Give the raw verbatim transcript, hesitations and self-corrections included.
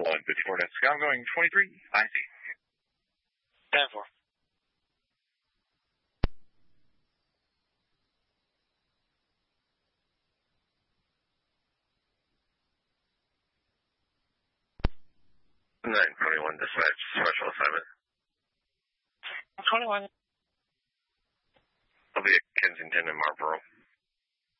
one fifty-four, that's Scout going twenty-three, I see. ten four. nine twenty-one, dispatch, special assignment. twenty-one. I'll be at Kensington and Marlboro.